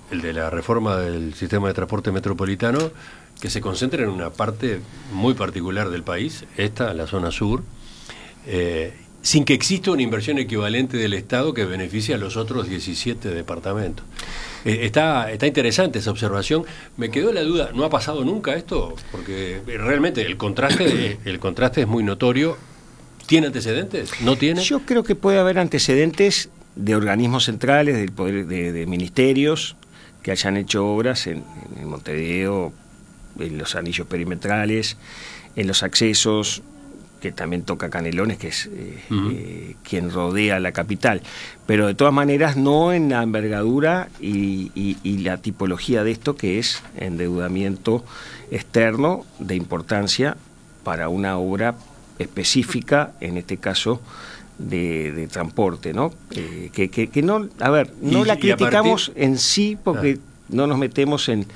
el de la reforma del sistema de transporte metropolitano, que se concentra en una parte muy particular del país, la zona sur, sin que exista una inversión equivalente del Estado que beneficie a los otros 17 departamentos. Está interesante esa observación. Me quedó la duda, ¿no ha pasado nunca esto? Porque realmente el contraste es muy notorio. ¿Tiene antecedentes? ¿No tiene? Yo creo que puede haber antecedentes de organismos centrales, del poder de ministerios que hayan hecho obras en Montevideo, en los anillos perimetrales, en los accesos, que también toca Canelones, que es quien rodea la capital, pero de todas maneras no en la envergadura y la tipología de esto, que es endeudamiento externo de importancia para una obra específica, en este caso de transporte, ¿no? Que no, a ver, no la criticamos en sí, porque no nos metemos en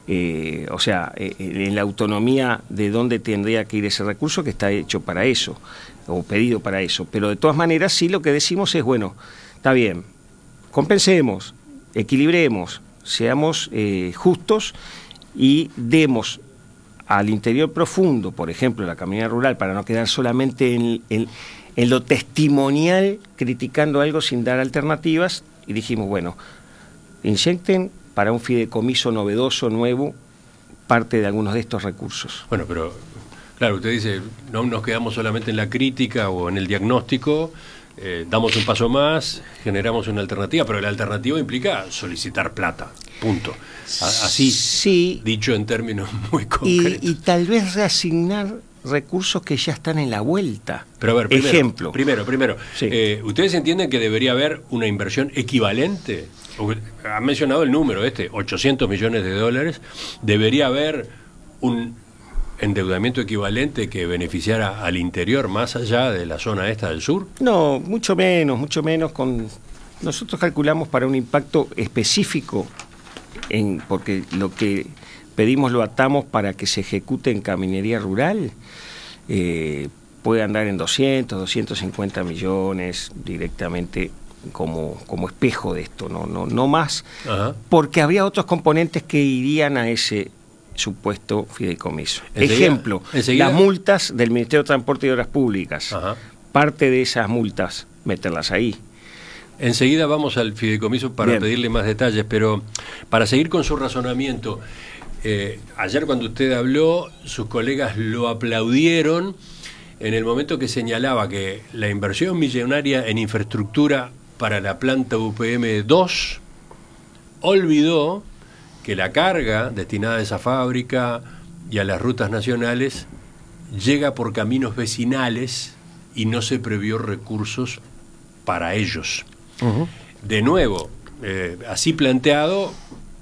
la autonomía de dónde tendría que ir ese recurso, que está hecho para eso, o pedido para eso, pero de todas maneras sí lo que decimos es, bueno, está bien, compensemos, equilibremos, seamos justos y demos al interior profundo, por ejemplo, la caminera rural, para no quedar solamente en lo testimonial, criticando algo sin dar alternativas, y dijimos, bueno, inyecten para un fideicomiso novedoso, nuevo, parte de algunos de estos recursos. Bueno, pero, claro, usted dice, no nos quedamos solamente en la crítica o en el diagnóstico, damos un paso más, generamos una alternativa, pero la alternativa implica solicitar plata, punto. Así, sí, dicho en términos muy concretos. Y tal vez reasignar recursos que ya están en la vuelta. Pero a ver, primero, sí. ¿Ustedes entienden que debería haber una inversión equivalente? Han mencionado el número 800 millones de dólares. ¿Debería haber un endeudamiento equivalente que beneficiara al interior más allá de la zona esta del sur? No, mucho menos. Nosotros calculamos para un impacto específico, porque lo que pedimos lo atamos para que se ejecute en caminería rural, puede andar en 250 millones directamente como espejo de esto, no más. Ajá. Porque habría otros componentes que irían a ese supuesto fideicomiso. Ejemplo, las multas del Ministerio de Transporte y Obras Públicas. Ajá. Parte de esas multas, meterlas ahí. Enseguida vamos al fideicomiso para pedirle más detalles, pero para seguir con su razonamiento, ayer cuando usted habló, sus colegas lo aplaudieron en el momento que señalaba que la inversión millonaria en infraestructura para la planta UPM 2 olvidó que la carga destinada a esa fábrica y a las rutas nacionales llega por caminos vecinales y no se previó recursos para ellos. Uh-huh. De nuevo, así planteado,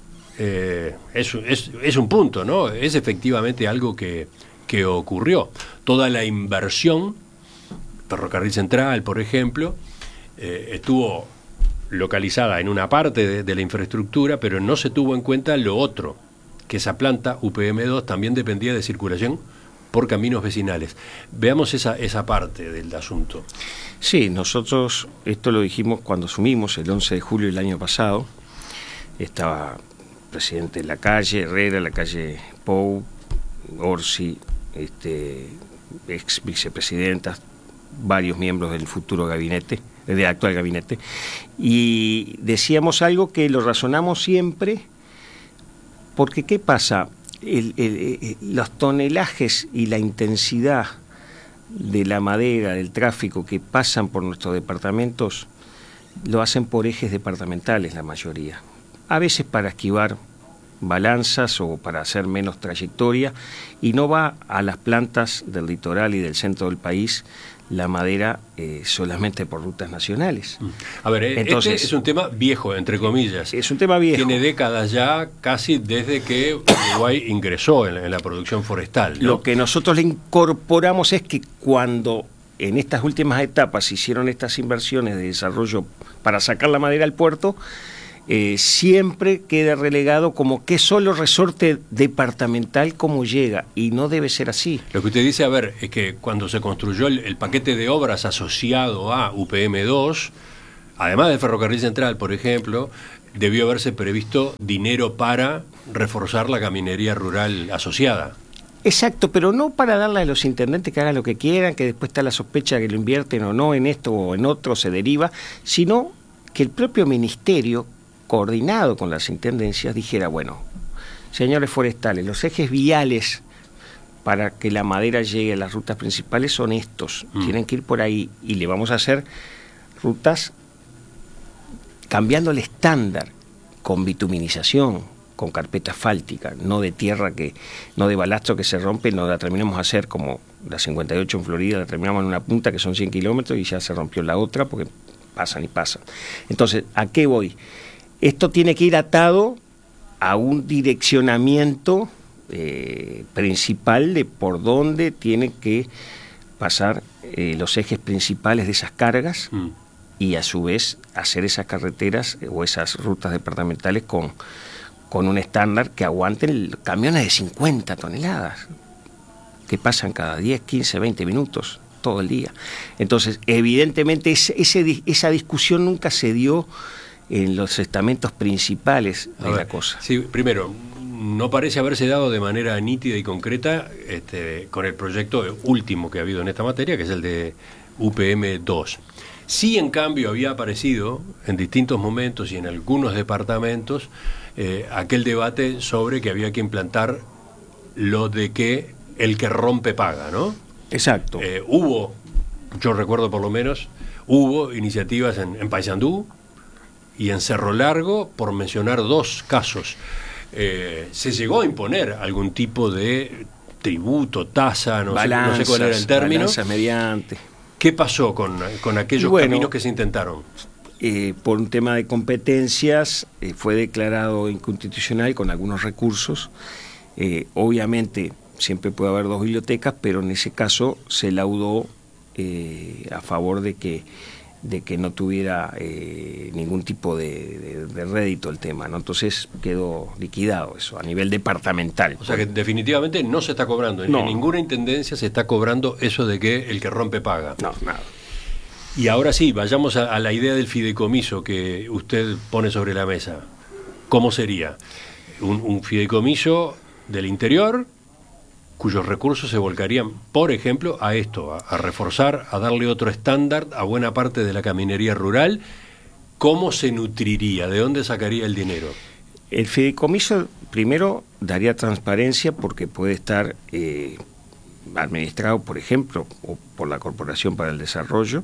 es un punto, ¿no? Es efectivamente algo que ocurrió. Toda la inversión, Ferrocarril Central, por ejemplo, estuvo localizada en una parte de la infraestructura, pero no se tuvo en cuenta lo otro, que esa planta UPM2 también dependía de circulación por caminos vecinales. Veamos esa parte del asunto. Sí, nosotros esto lo dijimos cuando asumimos el 11 de julio del año pasado. Estaba presidente Lacalle, Herrera, Lacalle Pou, Orsi, ex vicepresidentas, varios miembros del futuro gabinete, del actual gabinete, y decíamos algo que lo razonamos siempre, porque ¿qué pasa? Los tonelajes y la intensidad de la madera, del tráfico que pasan por nuestros departamentos, lo hacen por ejes departamentales la mayoría, a veces para esquivar balanzas o para hacer menos trayectoria, y no va a las plantas del litoral y del centro del país la madera solamente por rutas nacionales. A ver, entonces, este es un tema viejo, entre comillas. Es un tema viejo. Tiene décadas ya, casi desde que Uruguay ingresó en la producción forestal, ¿no? Lo que nosotros le incorporamos es que cuando en estas últimas etapas se hicieron estas inversiones de desarrollo para sacar la madera al puerto, siempre queda relegado como que solo resorte departamental como llega, y no debe ser así. Lo que usted dice, a ver, es que cuando se construyó el paquete de obras asociado a UPM2, además del Ferrocarril Central, por ejemplo, debió haberse previsto dinero para reforzar la caminería rural asociada. Exacto, pero no para darle a los intendentes que hagan lo que quieran, que después está la sospecha de que lo invierten o no en esto o en otro, se deriva, sino que el propio ministerio, coordinado con las intendencias, dijera, bueno, señores forestales, los ejes viales para que la madera llegue a las rutas principales son estos, tienen que ir por ahí, y le vamos a hacer rutas cambiando el estándar, con bituminización, con carpeta asfáltica, no de tierra, no de balastro que se rompe, no la terminamos a hacer como la 58 en Florida, la terminamos en una punta que son 100 kilómetros y ya se rompió la otra porque pasan y pasan. Entonces, ¿a qué voy? Esto tiene que ir atado a un direccionamiento principal de por dónde tienen que pasar los ejes principales de esas cargas y a su vez hacer esas carreteras o esas rutas departamentales con un estándar que aguanten camiones de 50 toneladas, que pasan cada 10, 15, 20 minutos, todo el día. Entonces, evidentemente, esa discusión nunca se dio en los estamentos principales de la cosa. Sí, primero, no parece haberse dado de manera nítida y concreta con el proyecto último que ha habido en esta materia, que es el de UPM-2. Sí, en cambio, había aparecido en distintos momentos y en algunos departamentos aquel debate sobre que había que implantar lo de que el que rompe paga, ¿no? Exacto. Yo recuerdo por lo menos, hubo iniciativas en Paysandú y en Cerro Largo, por mencionar dos casos. Se llegó a imponer algún tipo de tributo, tasa, no sé cuál era el término. Balanzas mediante. ¿Qué pasó con aquellos caminos que se intentaron? Por un tema de competencias fue declarado inconstitucional con algunos recursos. Obviamente siempre puede haber dos bibliotecas, pero en ese caso se laudó a favor de que no tuviera ningún tipo de rédito el tema, ¿no? Entonces quedó liquidado eso a nivel departamental. O sea que definitivamente no se está cobrando, en ninguna intendencia se está cobrando eso de que el que rompe paga. No, nada. Y ahora sí, vayamos a la idea del fideicomiso que usted pone sobre la mesa. ¿Cómo sería? Un fideicomiso del interior cuyos recursos se volcarían, por ejemplo, a esto, a reforzar, a darle otro estándar a buena parte de la caminería rural. ¿Cómo se nutriría? ¿De dónde sacaría el dinero? El fideicomiso, primero, daría transparencia porque puede estar administrado, por ejemplo, o por la Corporación para el Desarrollo,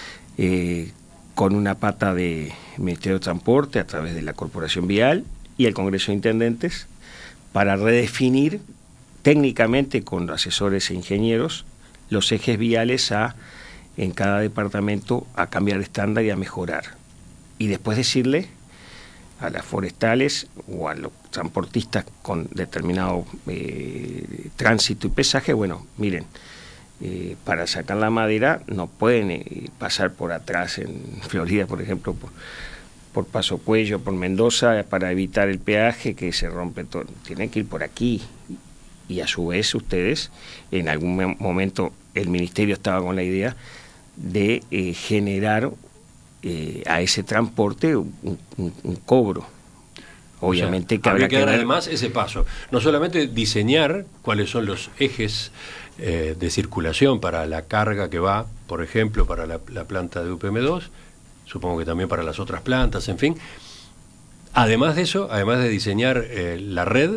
con una pata de Ministerio de Transporte a través de la Corporación Vial y el Congreso de Intendentes, para redefinir técnicamente con asesores e ingenieros los ejes viales en cada departamento a cambiar estándar y a mejorar. Y después decirle a las forestales o a los transportistas con determinado tránsito y pesaje, bueno, miren, para sacar la madera no pueden pasar por atrás en Florida, por ejemplo, por Paso Cuello, por Mendoza, para evitar el peaje que se rompe todo. Tienen que ir por aquí. Y a su vez ustedes, en algún momento el ministerio estaba con la idea de generar a ese transporte un cobro. Obviamente, o sea, habría que dar además ese paso. No solamente diseñar cuáles son los ejes de circulación para la carga que va, por ejemplo, para la planta de UPM2, supongo que también para las otras plantas, en fin. Además de eso, además de diseñar la red,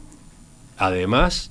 además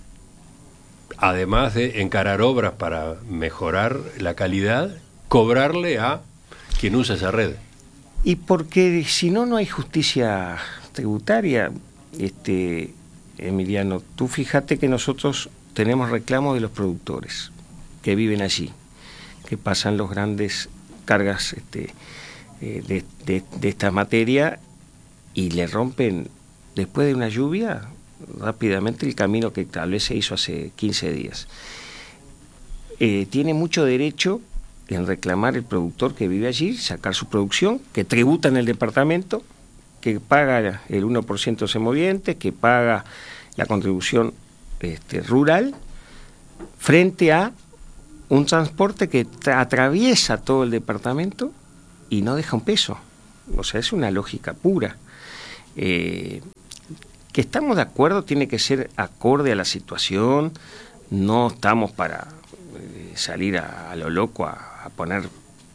de encarar obras para mejorar la calidad, cobrarle a quien usa esa red. Y porque si no, no hay justicia tributaria, Emiliano. Tú fíjate que nosotros tenemos reclamos de los productores que viven allí, que pasan los grandes cargas de esta materia y le rompen, después de una lluvia, rápidamente el camino que tal vez se hizo hace 15 días. Tiene mucho derecho en reclamar el productor que vive allí, sacar su producción, que tributa en el departamento, que paga el 1% de semovientes, que paga la contribución rural, frente a un transporte que atraviesa todo el departamento y no deja un peso. O sea, es una lógica pura. que estamos de acuerdo, tiene que ser acorde a la situación, no estamos para salir a lo loco a poner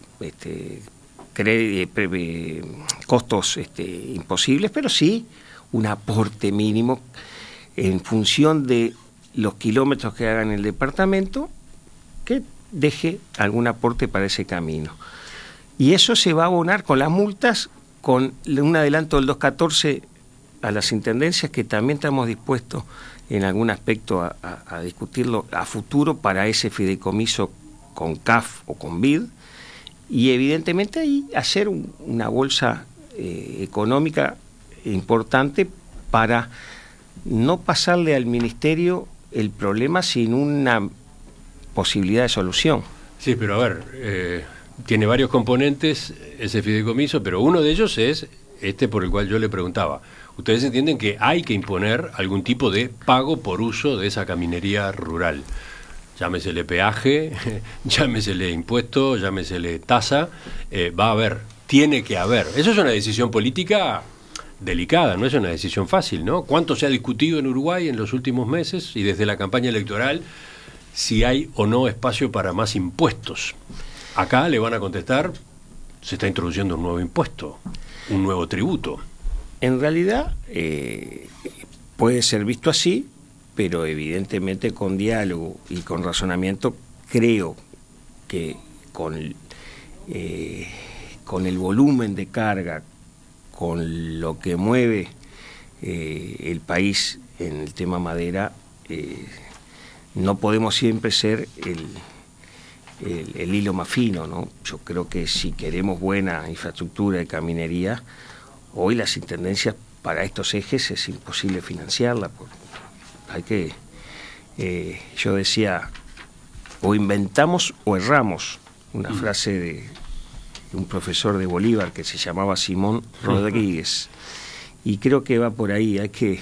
costos imposibles, pero sí un aporte mínimo en función de los kilómetros que haga en el departamento, que deje algún aporte para ese camino. Y eso se va a abonar con las multas, con un adelanto del 214 a las intendencias, que también estamos dispuestos en algún aspecto a discutirlo a futuro para ese fideicomiso con CAF o con BID, y evidentemente ahí hacer una bolsa económica importante para no pasarle al ministerio el problema sin una posibilidad de solución. Sí, pero a ver, tiene varios componentes ese fideicomiso, pero uno de ellos es por el cual yo le preguntaba. Ustedes entienden que hay que imponer algún tipo de pago por uso de esa caminería rural. Llámesele peaje, llámesele impuesto, llámesele tasa, va a haber, tiene que haber. Eso es una decisión política delicada, no es una decisión fácil, ¿no? ¿Cuánto se ha discutido en Uruguay en los últimos meses y desde la campaña electoral si hay o no espacio para más impuestos? Acá le van a contestar, se está introduciendo un nuevo impuesto, un nuevo tributo. En realidad puede ser visto así, pero evidentemente con diálogo y con razonamiento creo que con el volumen de carga, con lo que mueve el país en el tema madera, no podemos siempre ser el hilo más fino, ¿no? Yo creo que si queremos buena infraestructura de caminería, hoy las intendencias para estos ejes es imposible financiarla. Hay que, yo decía, o inventamos o erramos, una frase de un profesor de Bolívar que se llamaba Simón Rodríguez, y creo que va por ahí. Hay que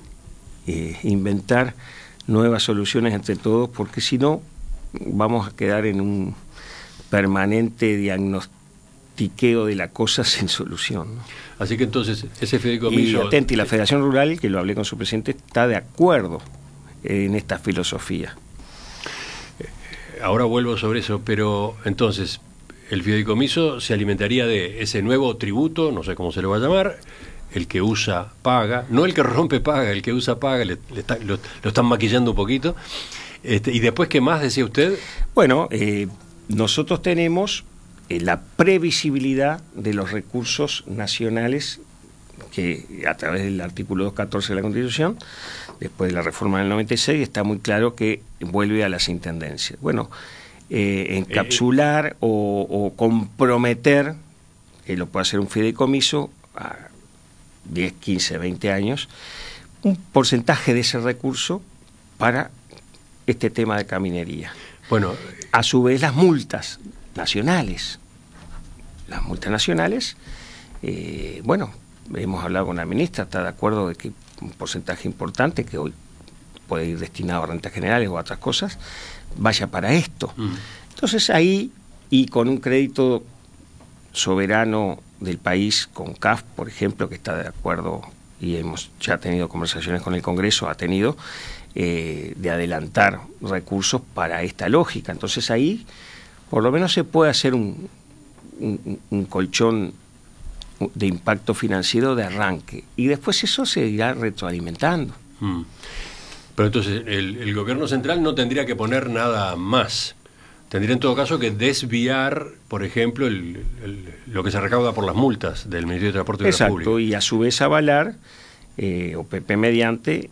inventar nuevas soluciones entre todos, porque si no vamos a quedar en un permanente diagnostiqueo de la cosa sin solución, ¿no? Así que entonces ese fideicomiso... Y la Federación Rural, que lo hablé con su presidente, está de acuerdo en esta filosofía. Ahora vuelvo sobre eso, pero entonces el fideicomiso se alimentaría de ese nuevo tributo, no sé cómo se le va a llamar, el que usa paga, no el que rompe paga, el que usa paga, lo están maquillando un poquito. ¿Y después qué más decía usted? Bueno, nosotros tenemos la previsibilidad de los recursos nacionales que a través del artículo 214 de la Constitución, después de la reforma del 96, está muy claro que vuelve a las intendencias. Bueno, encapsular o comprometer, que lo puede hacer un fideicomiso a 10, 15, 20 años, un porcentaje de ese recurso para este tema de caminería. Bueno, a su vez las multas nacionales. Las multas nacionales, bueno, hemos hablado con la ministra, está de acuerdo de que un porcentaje importante, que hoy puede ir destinado a rentas generales o a otras cosas, vaya para esto. Entonces ahí, y con un crédito soberano del país, con CAF, por ejemplo, que está de acuerdo, y hemos ya tenido conversaciones con el Congreso, ha tenido, de adelantar recursos para esta lógica. Entonces ahí por lo menos se puede hacer un colchón de impacto financiero de arranque, y después eso se irá retroalimentando. Pero entonces el gobierno central no tendría que poner nada más, tendría en todo caso que desviar, por ejemplo, lo que se recauda por las multas del Ministerio de Transporte y Obras Públicas. Exacto, y a su vez avalar, o PP mediante,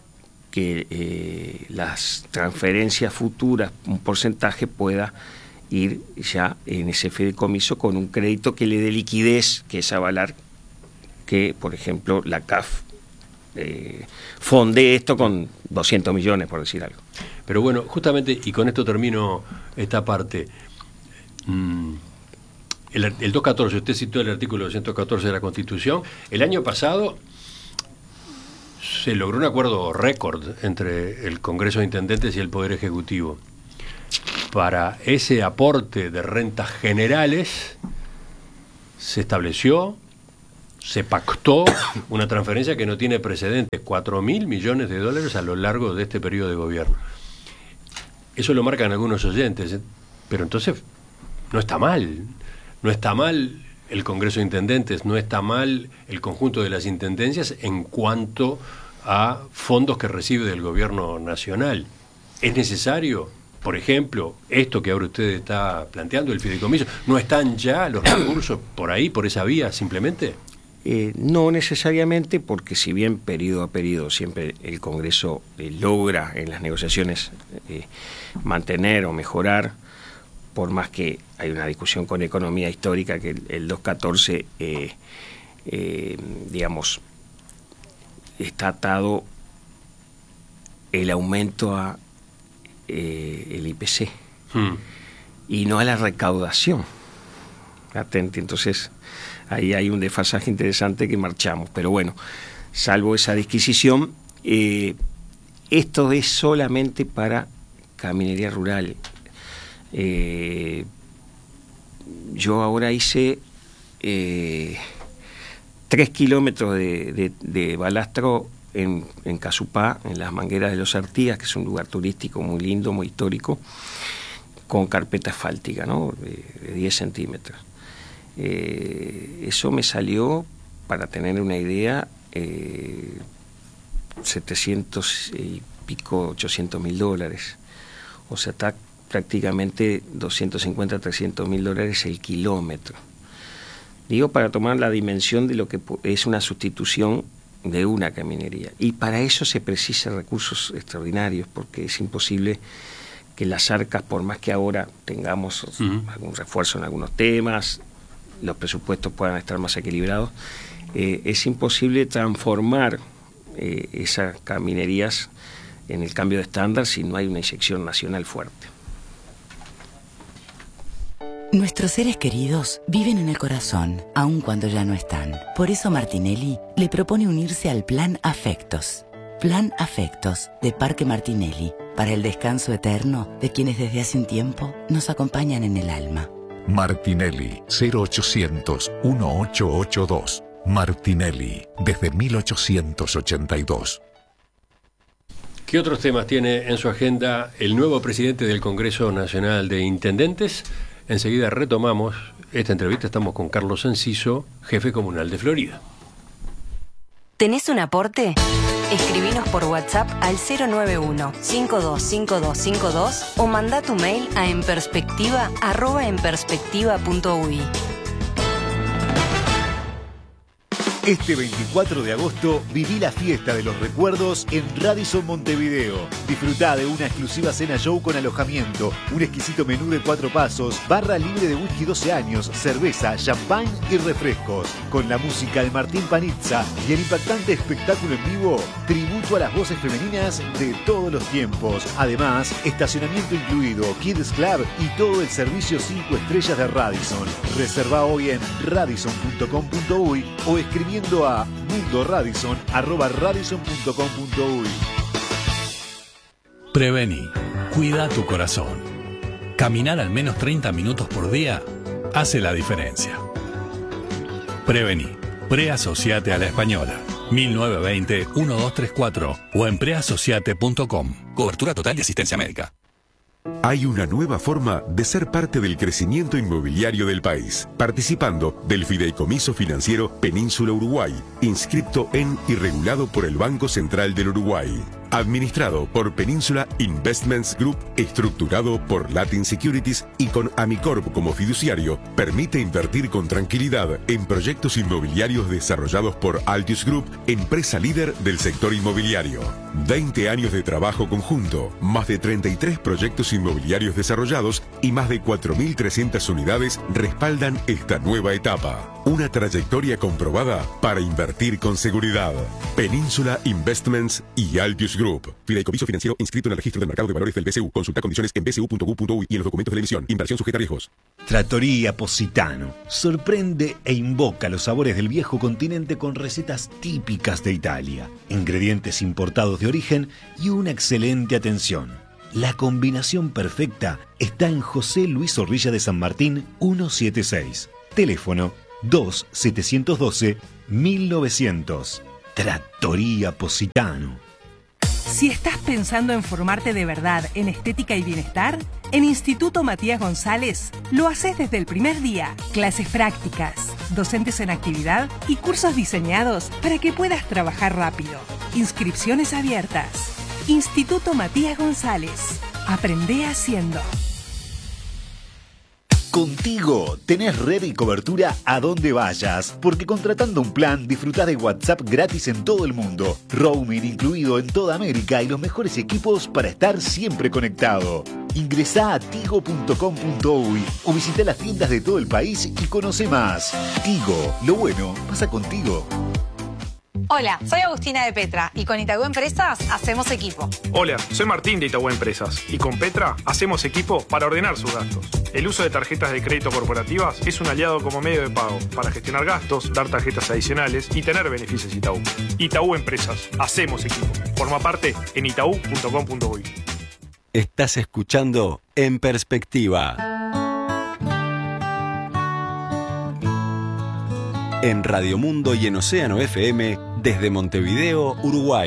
que las transferencias futuras, un porcentaje pueda ir ya en ese fideicomiso con un crédito que le dé liquidez, que es avalar que, por ejemplo, la CAF fonde esto con 200 millones, por decir algo. Pero bueno, justamente, y con esto termino esta parte, el 214, usted citó el artículo 214 de la Constitución. El año pasado se logró un acuerdo récord entre el Congreso de Intendentes y el Poder Ejecutivo para ese aporte de rentas generales. Se estableció se pactó una transferencia que no tiene precedentes, 4.000 millones de dólares a lo largo de este periodo de gobierno. Eso lo marcan algunos oyentes, pero entonces no está mal el Congreso de Intendentes, no está mal el conjunto de las intendencias en cuanto a fondos que recibe del gobierno nacional. ¿Es necesario, por ejemplo, esto que ahora usted está planteando, el fideicomiso? ¿No están ya los recursos por ahí, por esa vía, simplemente? No necesariamente, porque si bien periodo a periodo siempre el Congreso logra en las negociaciones mantener o mejorar, por más que hay una discusión con economía histórica que el 214, digamos, está atado el aumento a el IPC y no a la recaudación. Atente, entonces ahí hay un desfasaje interesante que marchamos, pero bueno, salvo esa disquisición, esto es solamente para caminería rural. Yo ahora hice 3 kilómetros de balastro en Casupá, en las Mangueras de los Artigas, que es un lugar turístico muy lindo, muy histórico, con carpeta asfáltica, ¿no? de 10 centímetros. Eso me salió, para tener una idea, 700 y pico, 800 mil dólares. O sea, está prácticamente 250, 300 mil dólares el kilómetro. Digo, para tomar la dimensión de lo que es una sustitución de una caminería. Y para eso se precisan recursos extraordinarios, porque es imposible que las arcas, por más que ahora tengamos algún refuerzo en algunos temas, los presupuestos puedan estar más equilibrados, es imposible transformar esas caminerías en el cambio de estándar si no hay una inyección nacional fuerte. Nuestros seres queridos viven en el corazón, aun cuando ya no están. Por eso Martinelli le propone unirse al Plan Afectos. Plan Afectos de Parque Martinelli, para el descanso eterno de quienes desde hace un tiempo nos acompañan en el alma. Martinelli, 0800-1882. Martinelli, desde 1882. ¿Qué otros temas tiene en su agenda el nuevo presidente del Congreso Nacional de Intendentes? Enseguida retomamos esta entrevista. Estamos con Carlos Enciso, jefe comunal de Florida. ¿Tenés un aporte? Escribinos por WhatsApp al 091-525252 o mandá tu mail a enperspectiva@enperspectiva.uy. Este 24 de agosto viví la fiesta de los recuerdos en Radisson Montevideo. Disfrutá de una exclusiva cena show con alojamiento, un exquisito menú de 4 pasos, barra libre de whisky 12 años, cerveza, champán y refrescos. Con la música de Martín Panizza y el impactante espectáculo en vivo, tributo a las voces femeninas de todos los tiempos. Además, estacionamiento incluido, Kids Club y todo el servicio 5 estrellas de Radisson. Reserva hoy en radisson.com.uy o escribí a mundoradisson@radisson.com.uy. Prevení. Cuida tu corazón. Caminar al menos 30 minutos por día hace la diferencia. Prevení. Preasociate a la Española. 1920-1234 o en preasociate.com. Cobertura total de asistencia médica. Hay una nueva forma de ser parte del crecimiento inmobiliario del país, participando del Fideicomiso Financiero Península Uruguay, inscripto en y regulado por el Banco Central del Uruguay. Administrado por Península Investments Group, estructurado por Latin Securities y con Amicorp como fiduciario, permite invertir con tranquilidad en proyectos inmobiliarios desarrollados por Altius Group, empresa líder del sector inmobiliario. 20 años de trabajo conjunto, más de 33 proyectos inmobiliarios desarrollados y más de 4.300 unidades respaldan esta nueva etapa. Una trayectoria comprobada para invertir con seguridad. Península Investments y Altius Group. Fideicomiso financiero inscrito en el registro del mercado de valores del BCU. Consulta condiciones en bcu.gov.uy y en los documentos de la emisión. Inversión sujeta a riesgos. Trattoria Positano. Sorprende e invoca los sabores del viejo continente con recetas típicas de Italia, ingredientes importados de origen y una excelente atención. La combinación perfecta está en José Luis Zorrilla de San Martín 176. Teléfono 2712 1900. Trattoria Positano. Si estás pensando en formarte de verdad en estética y bienestar, en Instituto Matías González lo haces desde el primer día. Clases prácticas, docentes en actividad y cursos diseñados para que puedas trabajar rápido. Inscripciones abiertas. Instituto Matías González. Aprende haciendo. Contigo tenés red y cobertura a donde vayas, porque contratando un plan disfrutás de WhatsApp gratis en todo el mundo, roaming incluido en toda América y los mejores equipos para estar siempre conectado. Ingresá a tigo.com.uy o visita las tiendas de todo el país y conoce más. Tigo, lo bueno pasa contigo. Hola, soy Agustina de Petra y con Itaú Empresas hacemos equipo. Hola, soy Martín de Itaú Empresas y con Petra hacemos equipo para ordenar sus gastos. El uso de tarjetas de crédito corporativas es un aliado como medio de pago para gestionar gastos, dar tarjetas adicionales y tener beneficios Itaú. Itaú Empresas, hacemos equipo. Forma parte en itaú.com.uy. Estás escuchando En Perspectiva. En Radio Mundo y en Océano FM desde Montevideo, Uruguay.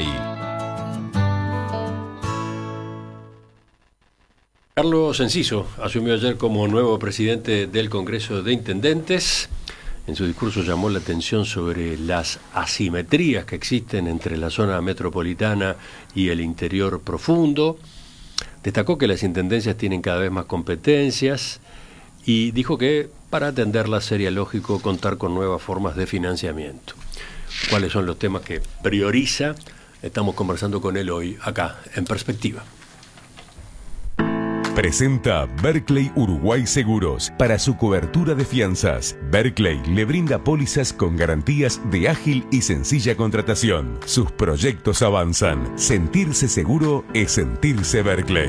Carlos Enciso asumió ayer como nuevo presidente del Congreso de Intendentes. En su discurso llamó la atención sobre las asimetrías que existen entre la zona metropolitana y el interior profundo. Destacó que las intendencias tienen cada vez más competencias y dijo que para atenderlas sería lógico contar con nuevas formas de financiamiento. ¿Cuáles son los temas que prioriza? Estamos conversando con él hoy, acá, en Perspectiva. Presenta Berkeley Uruguay Seguros para su cobertura de fianzas. Berkeley le brinda pólizas con garantías de ágil y sencilla contratación. Sus proyectos avanzan. Sentirse seguro es sentirse Berkeley.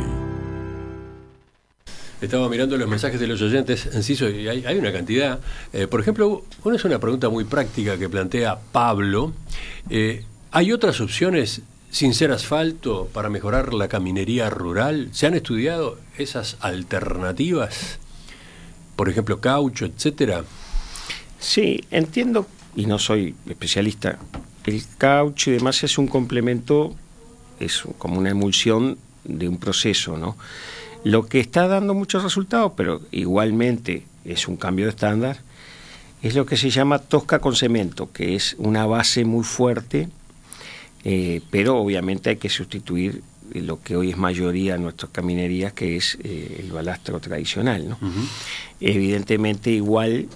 Estaba mirando los mensajes de los oyentes, Enciso, y hay una cantidad. Por ejemplo, una es una pregunta muy práctica que plantea Pablo. ¿Hay otras opciones sin ser asfalto para mejorar la caminería rural? ¿Se han estudiado esas alternativas? Por ejemplo, caucho, etcétera. Sí, entiendo, y no soy especialista, el caucho y demás es un complemento, es como una emulsión de un proceso, ¿no? Lo que está dando muchos resultados, pero igualmente es un cambio de estándar, es lo que se llama tosca con cemento, que es una base muy fuerte, pero obviamente hay que sustituir lo que hoy es mayoría en nuestras caminerías, que es el balastro tradicional, ¿no? Uh-huh. Evidentemente igual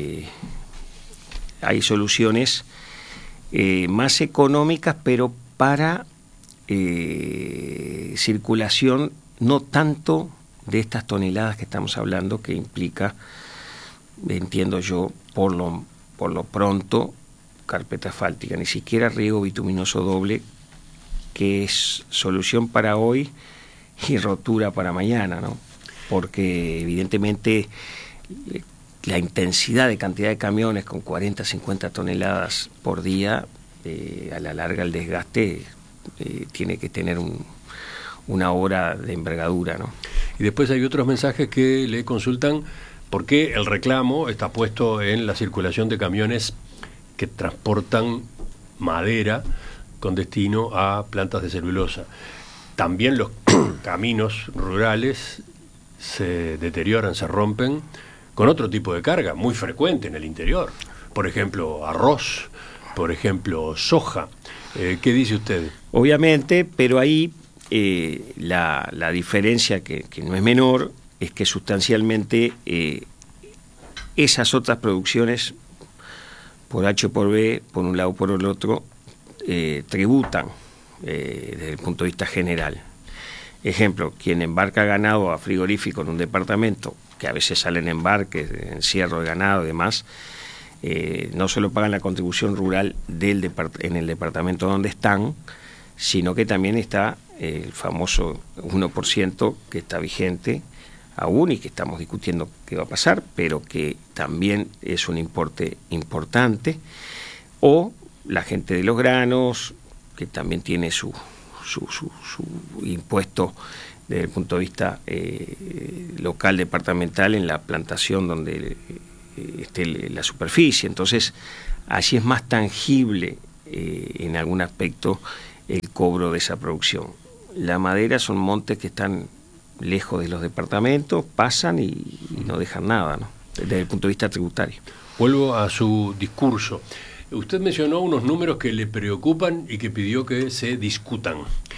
hay soluciones más económicas, pero para circulación no tanto de estas toneladas que estamos hablando, que implica, entiendo yo, por lo pronto, carpeta asfáltica, ni siquiera riego bituminoso doble, que es solución para hoy y rotura para mañana, ¿no? Porque evidentemente la intensidad de cantidad de camiones con 40, 50 toneladas por día, a la larga el desgaste tiene que tener una obra de envergadura, ¿no? Y después hay otros mensajes que le consultan por qué el reclamo está puesto en la circulación de camiones que transportan madera con destino a plantas de celulosa. También los caminos rurales se deterioran, se rompen con otro tipo de carga muy frecuente en el interior. Por ejemplo, arroz, por ejemplo, soja. ¿Qué dice usted? Obviamente, pero ahí la diferencia, que no es menor, es que sustancialmente esas otras producciones, por H o por B, por un lado o por el otro, tributan desde el punto de vista general. Ejemplo, quien embarca ganado a frigorífico en un departamento, que a veces salen embarques, encierro de ganado y demás, no solo pagan la contribución rural en el departamento donde están, sino que también está el famoso 1% que está vigente aún y que estamos discutiendo qué va a pasar, pero que también es un importe importante, o la gente de los granos, que también tiene su impuesto desde el punto de vista local, departamental, en la plantación donde la superficie. Entonces, allí es más tangible en algún aspecto el cobro de esa producción. La madera son montes que están lejos de los departamentos, pasan y no dejan nada, ¿no? Desde el punto de vista tributario. Vuelvo a su discurso. Usted mencionó unos números que le preocupan y que pidió que se discutan.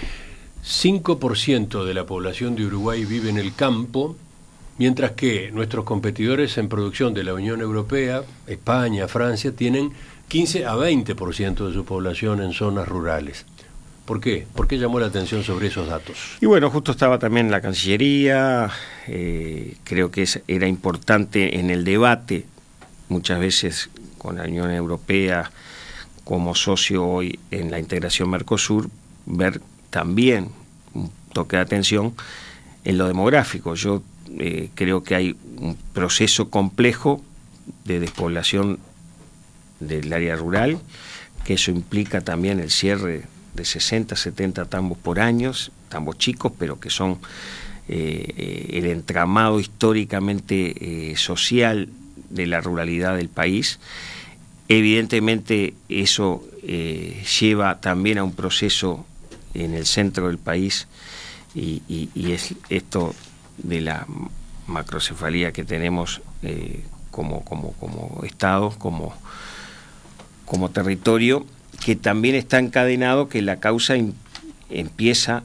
5% de la población de Uruguay vive en el campo, mientras que nuestros competidores en producción de la Unión Europea, España, Francia, tienen 15 a 20% de su población en zonas rurales. ¿Por qué? ¿Por qué llamó la atención sobre esos datos? Y bueno, justo estaba también la Cancillería, creo que era importante en el debate, muchas veces con la Unión Europea como socio hoy en la integración Mercosur, ver también un toque de atención en lo demográfico. Yo creo que hay un proceso complejo de despoblación del área rural, que eso implica también el cierre de 60, 70 tambos por año, tambos chicos, pero que son el entramado históricamente social de la ruralidad del país. Evidentemente eso lleva también a un proceso en el centro del país y es esto de la macrocefalía que tenemos como Estado, como territorio, que también está encadenado, que la causa empieza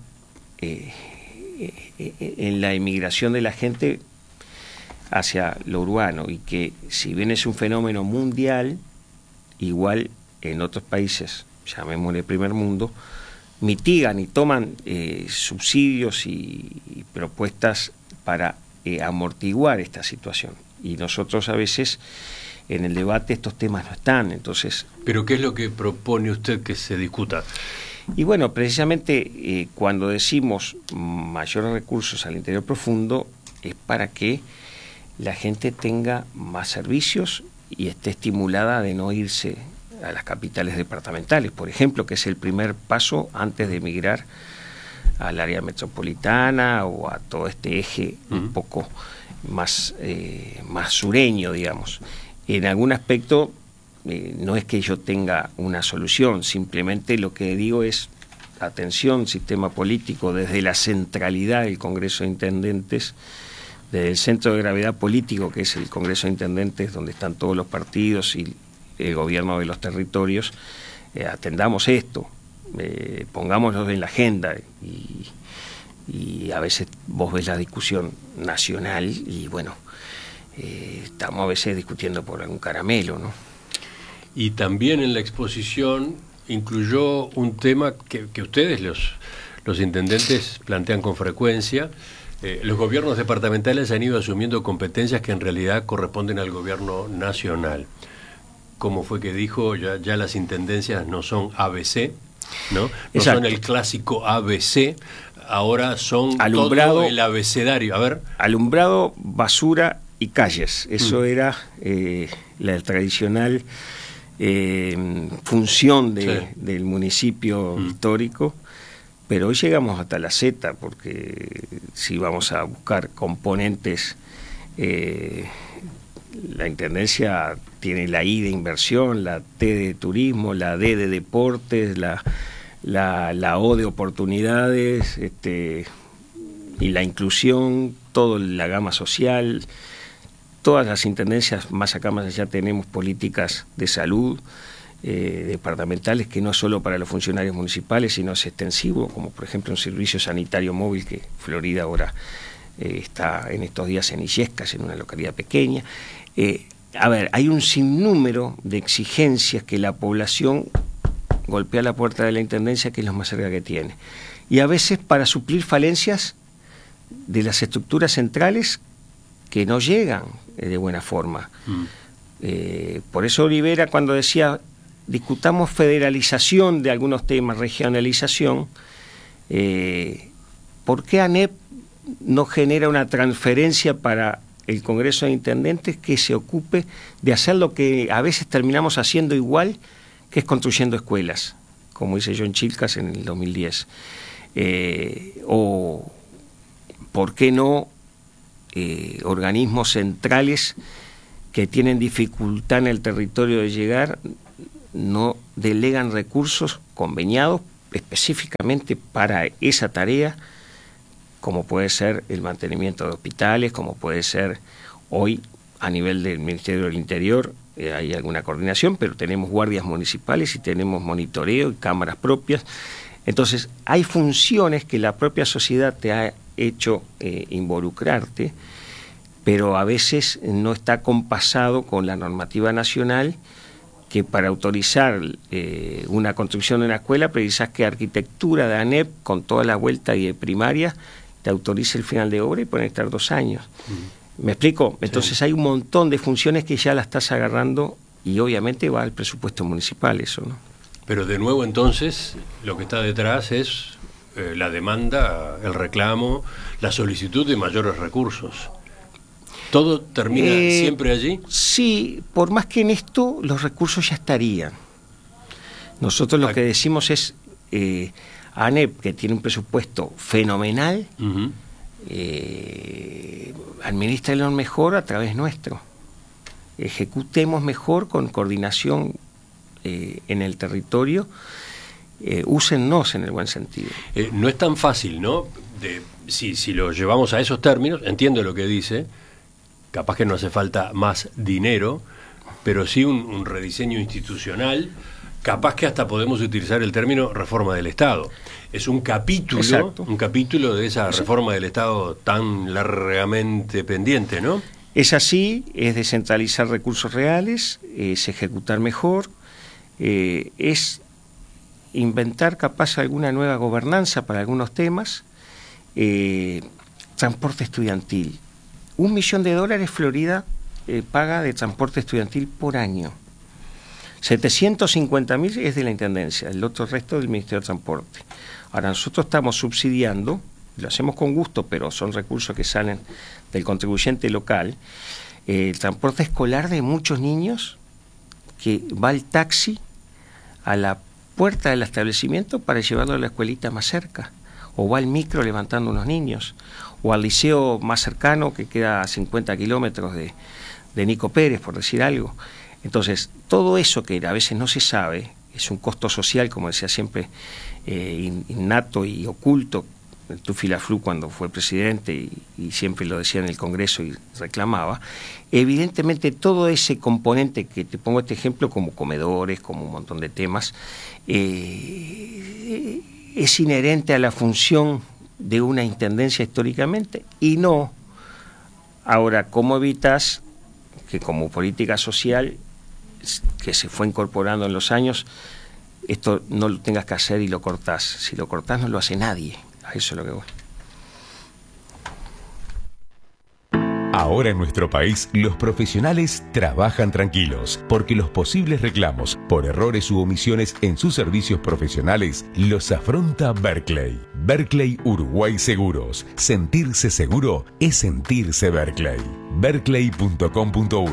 en la emigración de la gente hacia lo urbano, y que si bien es un fenómeno mundial, igual en otros países, llamémosle primer mundo, mitigan y toman subsidios y propuestas para amortiguar esta situación. Y nosotros a veces en el debate estos temas no están, entonces... ¿Pero qué es lo que propone usted que se discuta? Y bueno, precisamente cuando decimos mayores recursos al interior profundo, es para que la gente tenga más servicios y esté estimulada de no irse a las capitales departamentales, por ejemplo, que es el primer paso antes de emigrar al área metropolitana o a todo este eje un poco más sureño, digamos. En algún aspecto no es que yo tenga una solución, simplemente lo que digo es, atención, sistema político, desde la centralidad del Congreso de Intendentes, desde el centro de gravedad político, que es el Congreso de Intendentes, donde están todos los partidos y el gobierno de los territorios, atendamos esto, pongámoslo en la agenda, y a veces vos ves la discusión nacional y bueno, estamos a veces discutiendo por algún caramelo, ¿no? Y también en la exposición incluyó un tema que ustedes, los intendentes, plantean con frecuencia. Los gobiernos departamentales han ido asumiendo competencias que en realidad corresponden al gobierno nacional. Como fue que dijo, ya las intendencias no son ABC, ¿no? No son el clásico ABC, ahora son alumbrado, todo el abecedario. A ver. Alumbrado, basura y calles. Eso era la tradicional función del municipio histórico, pero hoy llegamos hasta la Z, porque si vamos a buscar componentes, la intendencia tiene la I de inversión, la T de turismo, la D de deportes, la O de oportunidades, y la inclusión, toda la gama social. Todas las intendencias, más acá más allá, tenemos políticas de salud departamentales, que no es solo para los funcionarios municipales, sino es extensivo, como por ejemplo un servicio sanitario móvil que Florida ahora está en estos días en Illescas, en una localidad pequeña. A ver, hay un sinnúmero de exigencias que la población golpea la puerta de la intendencia, que es lo más cerca que tiene. Y a veces para suplir falencias de las estructuras centrales que no llegan de buena forma. Por eso Olivera, cuando decía discutamos federalización de algunos temas, regionalización, ¿por qué ANEP no genera una transferencia para el Congreso de Intendentes que se ocupe de hacer lo que a veces terminamos haciendo igual, que es construyendo escuelas, como dice John Chilcas en el 2010? O ¿por qué no organismos centrales que tienen dificultad en el territorio de llegar no delegan recursos conveniados específicamente para esa tarea, como puede ser el mantenimiento de hospitales, como puede ser hoy a nivel del Ministerio del Interior, hay alguna coordinación, pero tenemos guardias municipales y tenemos monitoreo y cámaras propias. Entonces, hay funciones que la propia sociedad te ha hecho involucrarte, pero a veces no está compasado con la normativa nacional, que para autorizar una construcción de una escuela precisas que arquitectura de ANEP, con toda la vuelta y de primaria, te autorice el final de obra y pueden estar 2 años. ¿Me explico? Entonces sí, hay un montón de funciones que ya la estás agarrando y obviamente va al presupuesto municipal eso, ¿no? Pero de nuevo entonces lo que está detrás es la demanda, el reclamo, la solicitud de mayores recursos. ¿Todo termina siempre allí? Sí, por más que en esto los recursos ya estarían. Nosotros lo que decimos es ANEP, que tiene un presupuesto fenomenal, administrenlo mejor a través nuestro. Ejecutemos mejor con coordinación en el territorio, úsennos en el buen sentido. No es tan fácil, ¿no? Si lo llevamos a esos términos, entiendo lo que dice, capaz que no hace falta más dinero, pero sí un rediseño institucional, capaz que hasta podemos utilizar el término reforma del Estado. Es un capítulo, de esa reforma del Estado tan largamente pendiente, ¿no? Es así, es descentralizar recursos reales, es ejecutar mejor, es inventar capaz alguna nueva gobernanza para algunos temas, transporte estudiantil. $1 millón Florida paga de transporte estudiantil por año. 750.000 es de la Intendencia, el otro resto del Ministerio de Transporte. Ahora nosotros estamos subsidiando, lo hacemos con gusto, pero son recursos que salen del contribuyente local, el transporte escolar de muchos niños, que va el taxi a la puerta del establecimiento para llevarlo a la escuelita más cerca, o va el micro levantando unos niños, o al liceo más cercano que queda a 50 kilómetros de Nico Pérez, por decir algo. Entonces, todo eso que a veces no se sabe, es un costo social, como decía siempre, innato y oculto, Tufilaflu cuando fue presidente y siempre lo decía en el Congreso y reclamaba. Evidentemente todo ese componente, que te pongo este ejemplo como comedores, como un montón de temas, es inherente a la función de una intendencia históricamente y no. Ahora, ¿cómo evitas que como política social que se fue incorporando en los años, esto no lo tengas que hacer y lo cortás? Si lo cortás no lo hace nadie. A eso es lo que voy. Ahora en nuestro país, los profesionales trabajan tranquilos, porque los posibles reclamos por errores u omisiones en sus servicios profesionales los afronta Berkeley. Berkeley Uruguay Seguros. Sentirse seguro es sentirse Berkeley. Berkeley.com.uy.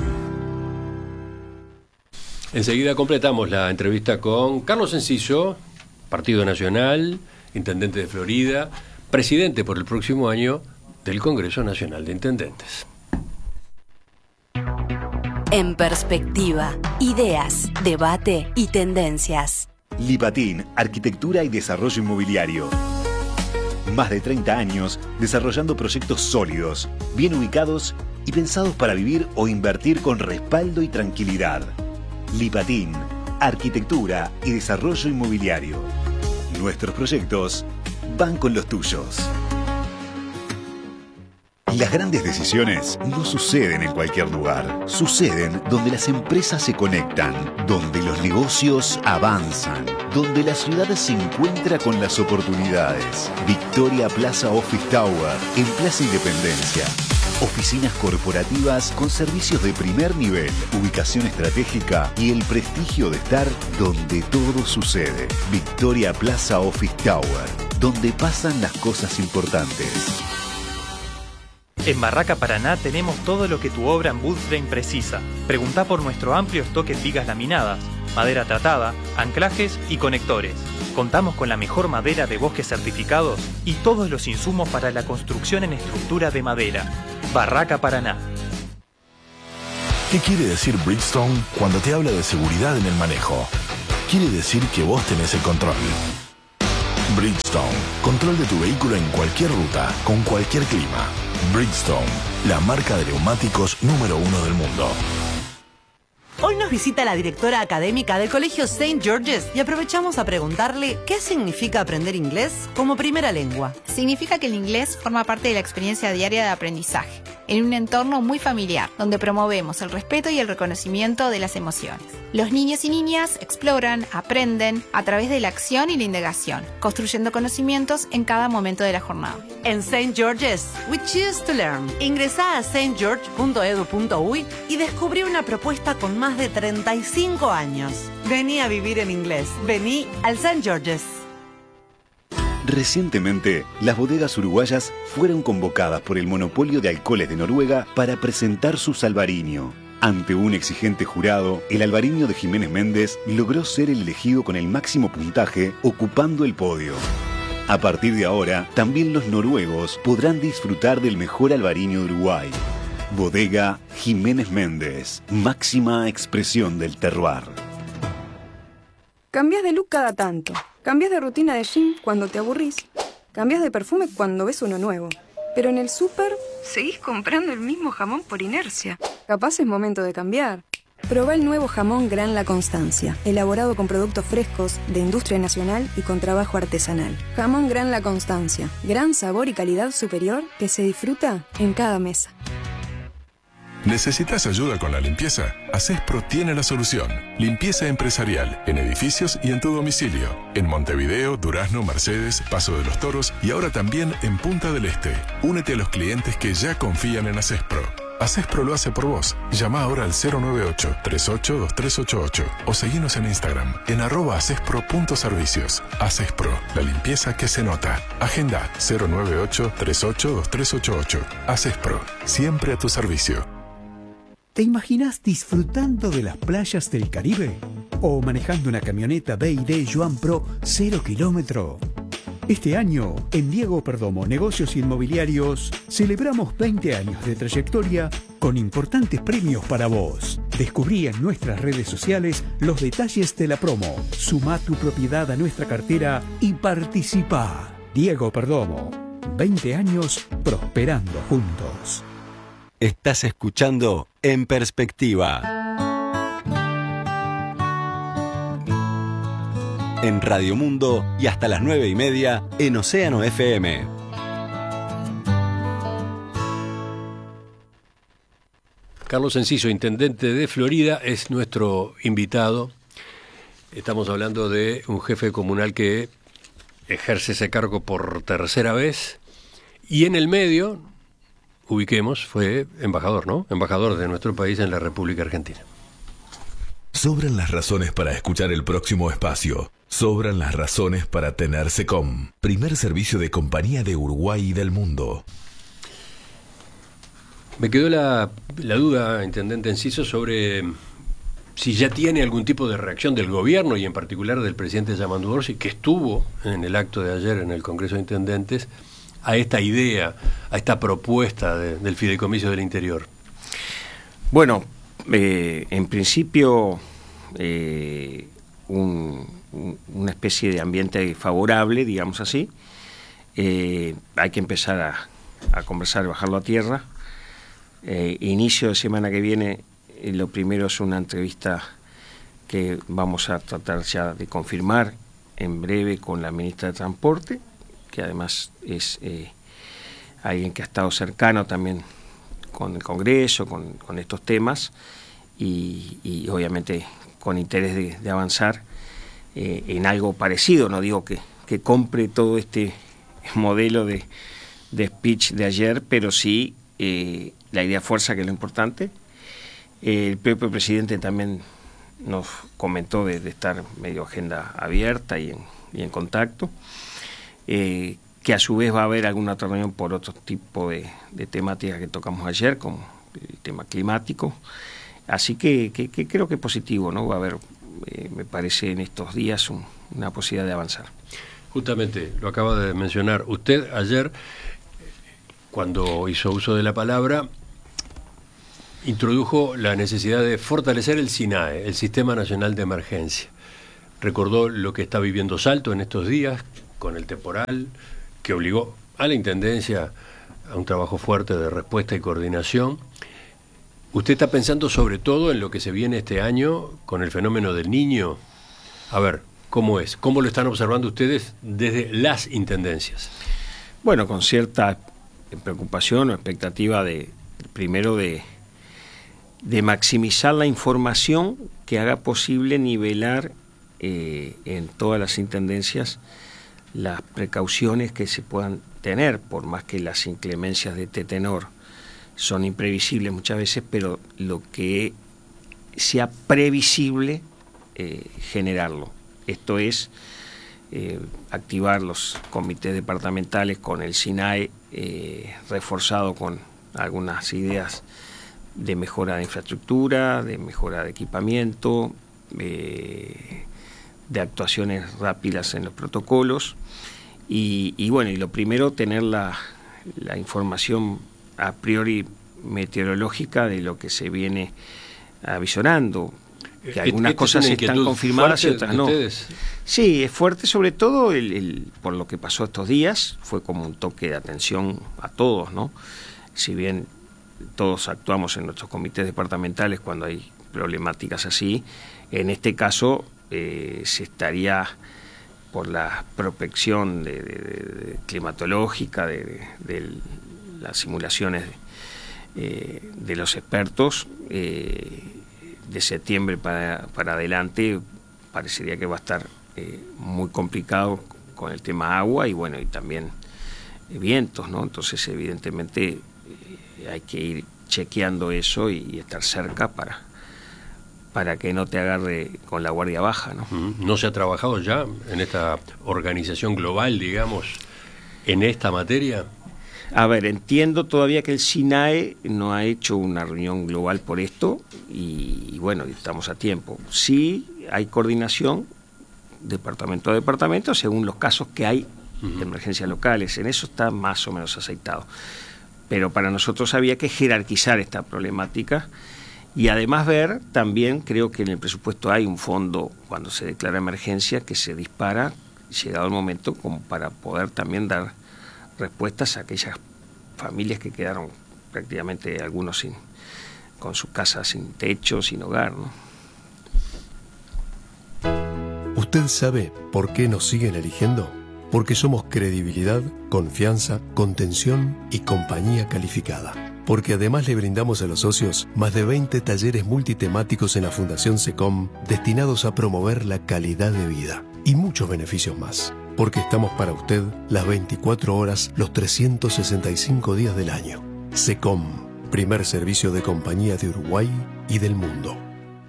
Enseguida completamos la entrevista con Carlos Enciso, Partido Nacional, intendente de Florida, presidente por el próximo año del Congreso Nacional de Intendentes. En perspectiva, ideas, debate y tendencias. Lipatín, Arquitectura y Desarrollo Inmobiliario. Más de 30 años desarrollando proyectos sólidos, bien ubicados y pensados para vivir o invertir con respaldo y tranquilidad. Lipatín, Arquitectura y Desarrollo Inmobiliario. Nuestros proyectos van con los tuyos. Las grandes decisiones no suceden en cualquier lugar. Suceden donde las empresas se conectan, donde los negocios avanzan, donde la ciudad se encuentra con las oportunidades. Victoria Plaza Office Tower, en Plaza Independencia. Oficinas corporativas con servicios de primer nivel, ubicación estratégica y el prestigio de estar donde todo sucede. Victoria Plaza Office Tower, donde pasan las cosas importantes. En Barraca Paraná tenemos todo lo que tu obra en wood frame precisa. Preguntá por nuestro amplio stock en vigas laminadas, madera tratada, anclajes y conectores. Contamos con la mejor madera de bosques certificados y todos los insumos para la construcción en estructura de madera. Barraca Paraná. ¿Qué quiere decir Bridgestone cuando te habla de seguridad en el manejo? Quiere decir que vos tenés el control. Bridgestone, control de tu vehículo en cualquier ruta, con cualquier clima. Bridgestone, la marca de neumáticos número 1 del mundo. Hoy nos visita la directora académica del Colegio St. George's y aprovechamos a preguntarle qué significa aprender inglés como primera lengua. Significa que el inglés forma parte de la experiencia diaria de aprendizaje, en un entorno muy familiar, donde promovemos el respeto y el reconocimiento de las emociones. Los niños y niñas exploran, aprenden a través de la acción y la indagación, construyendo conocimientos en cada momento de la jornada. En St. George's, we choose to learn. Ingresá a stgeorge.edu.uy y descubrí una propuesta con más de 35 años. Vení a vivir en inglés. Vení al St. George's. Recientemente, las bodegas uruguayas fueron convocadas por el monopolio de alcoholes de Noruega para presentar su Albariño. Ante un exigente jurado, el Albariño de Jiménez Méndez logró ser el elegido con el máximo puntaje, ocupando el podio. A partir de ahora, también los noruegos podrán disfrutar del mejor Albariño de Uruguay. Bodega Jiménez Méndez, máxima expresión del terroir. Cambiás de look cada tanto. Cambiás de rutina de gym cuando te aburrís. Cambiás de perfume cuando ves uno nuevo. Pero en el súper seguís comprando el mismo jamón por inercia. Capaz es momento de cambiar. Probá el nuevo jamón Gran La Constancia, elaborado con productos frescos, de industria nacional y con trabajo artesanal. Jamón Gran La Constancia, gran sabor y calidad superior que se disfruta en cada mesa. ¿Necesitas ayuda con la limpieza? Acespro tiene la solución. Limpieza empresarial, en edificios y en tu domicilio. En Montevideo, Durazno, Mercedes, Paso de los Toros y ahora también en Punta del Este. Únete a los clientes que ya confían en Acespro. Acespro lo hace por vos. Llama ahora al 098-382388 o seguinos en Instagram en @acespro.servicios. Acespro, la limpieza que se nota. Agenda 098-382388. Acespro, siempre a tu servicio. ¿Te imaginas disfrutando de las playas del Caribe? ¿O manejando una camioneta BYD Joan Pro 0 kilómetro? Este año, en Diego Perdomo Negocios Inmobiliarios, celebramos 20 años de trayectoria con importantes premios para vos. Descubrí en nuestras redes sociales los detalles de la promo. Sumá tu propiedad a nuestra cartera y participá. Diego Perdomo, 20 años prosperando juntos. Estás escuchando En Perspectiva. En Radio Mundo y hasta las 9:30 en Océano FM. Carlos Enciso, intendente de Florida, es nuestro invitado. Estamos hablando de un jefe comunal que ejerce ese cargo por tercera vez y en el medio, ubiquemos, fue embajador, ¿no? Embajador de nuestro país en la República Argentina. Sobran las razones para escuchar el próximo espacio. Sobran las razones para tener SECOM, primer servicio de compañía de Uruguay y del mundo. Me quedó la duda, intendente Enciso, sobre si ya tiene algún tipo de reacción del gobierno y en particular del presidente Yamandu Orsi, que estuvo en el acto de ayer en el Congreso de Intendentes, a esta idea, a esta propuesta del Fideicomiso del Interior. Bueno, en principio una especie de ambiente favorable, digamos así. Hay que empezar a conversar, bajarlo a tierra. Inicio de semana que viene, lo primero es una entrevista que vamos a tratar ya de confirmar en breve con la ministra de Transporte, que además es alguien que ha estado cercano también con el Congreso, con estos temas, y obviamente con interés de avanzar en algo parecido. No digo que compre todo este modelo de speech de ayer, pero sí la idea fuerza, que es lo importante. El propio presidente también nos comentó de estar medio agenda abierta y en contacto, que a su vez va a haber alguna otra reunión por otro tipo de temáticas que tocamos ayer, como el tema climático. Así que creo que es positivo, ¿no? Va a haber, me parece, en estos días una posibilidad de avanzar. Justamente, lo acaba de mencionar usted ayer, cuando hizo uso de la palabra, introdujo la necesidad de fortalecer el SINAE, el Sistema Nacional de Emergencia. Recordó lo que está viviendo Salto en estos días con el temporal, que obligó a la Intendencia a un trabajo fuerte de respuesta y coordinación. ¿Usted está pensando sobre todo en lo que se viene este año con el fenómeno del Niño? A ver, ¿cómo es? ¿Cómo lo están observando ustedes desde las intendencias? Bueno, con cierta preocupación o expectativa primero de maximizar la información que haga posible nivelar en todas las intendencias las precauciones que se puedan tener, por más que las inclemencias de este tenor son imprevisibles muchas veces, pero lo que sea previsible, generarlo. Esto es activar los comités departamentales con el SINAE reforzado con algunas ideas de mejora de infraestructura, de mejora de equipamiento, de actuaciones rápidas en los protocolos y bueno, y lo primero, tener la información a priori meteorológica de lo que se viene avisorando, que algunas cosas están confirmadas y otras no. ¿Ustedes? Sí, es fuerte, sobre todo por lo que pasó estos días, fue como un toque de atención a todos, ¿no? Si bien todos actuamos en nuestros comités departamentales cuando hay problemáticas así, en este caso se estaría, por la prospección de climatológica, de las simulaciones de los expertos, de septiembre para adelante parecería que va a estar muy complicado con el tema agua y bueno, y también vientos, ¿no? Entonces evidentemente hay que ir chequeando eso y estar cerca para que no te agarre con la guardia baja, ¿no? ¿No se ha trabajado ya en esta organización global, digamos, en esta materia? A ver, entiendo todavía que el SINAE no ha hecho una reunión global por esto y bueno, estamos a tiempo. Sí hay coordinación departamento a departamento según los casos que hay de emergencias locales. En eso está más o menos aceitado. Pero para nosotros había que jerarquizar esta problemática y además ver también, creo que en el presupuesto hay un fondo cuando se declara emergencia que se dispara, llegado el momento, como para poder también dar respuestas a aquellas familias que quedaron prácticamente algunos con su casa sin techo, sin hogar, ¿no? ¿Usted sabe por qué nos siguen eligiendo? Porque somos credibilidad, confianza, contención y compañía calificada. Porque además le brindamos a los socios más de 20 talleres multitemáticos en la Fundación SECOM destinados a promover la calidad de vida y muchos beneficios más. Porque estamos para usted las 24 horas, los 365 días del año. SECOM, primer servicio de compañía de Uruguay y del mundo.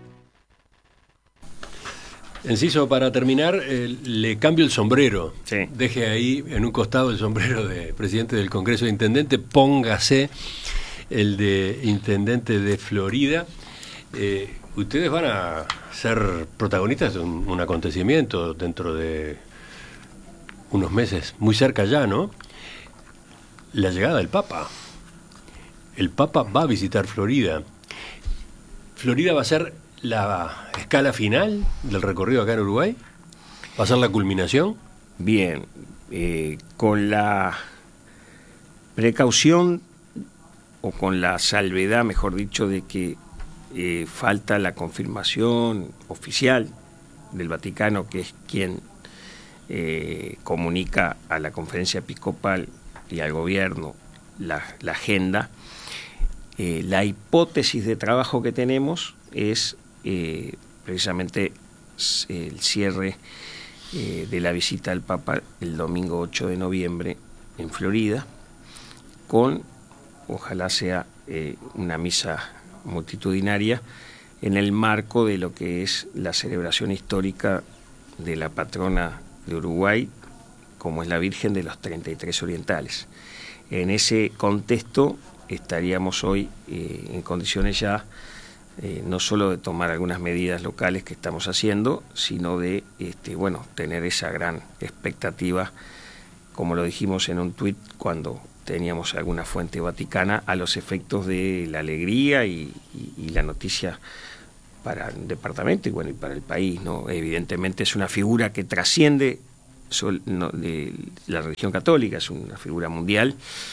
Enciso, para terminar, le cambio el sombrero. Sí. Deje ahí en un costado el sombrero de presidente del Congreso de Intendente, póngase el de Intendente de Florida. Ustedes van a ser protagonistas de un acontecimiento dentro de unos meses, muy cerca ya, ¿no? La llegada del Papa. El Papa va a visitar Florida. Florida va a ser la escala final del recorrido acá en Uruguay. ¿Va a ser la culminación? Bien, con la precaución o con la salvedad, mejor dicho, de que falta la confirmación oficial del Vaticano, que es quien comunica a la Conferencia Episcopal y al gobierno la agenda. La hipótesis de trabajo que tenemos es precisamente el cierre de la visita del Papa el domingo 8 de noviembre en Florida, con, ojalá sea una misa multitudinaria en el marco de lo que es la celebración histórica de la patrona de Uruguay, como es la Virgen de los 33 Orientales. En ese contexto estaríamos hoy en condiciones ya no solo de tomar algunas medidas locales que estamos haciendo, sino de tener esa gran expectativa como lo dijimos en un tuit cuando teníamos alguna fuente vaticana, a los efectos de la alegría y la noticia para el departamento y bueno, y para el país, ¿no? Evidentemente es una figura que trasciende de la religión católica, es una figura mundial